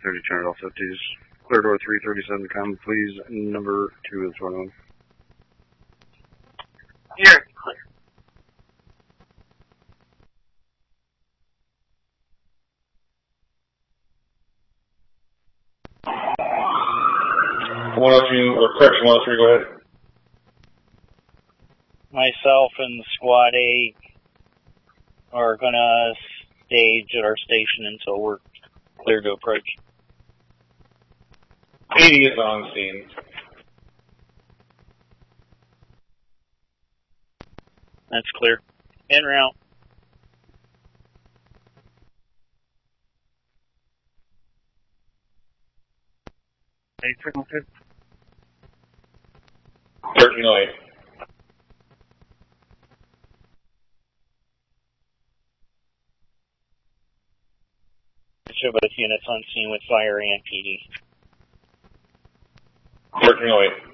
30 Trinidad all 50s. Clear door 337, come please, number 2 is 21. Here, clear. Correction 103, go ahead. Myself and Squad A are going to stage at our station until we're clear to approach. 80 is on scene. That's clear. En route. Hey, signal 2. 1308. Show both units on scene with fire and PD. 1308.